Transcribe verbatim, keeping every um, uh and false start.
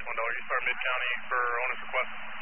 one dollar. You start mid-county for owner's request.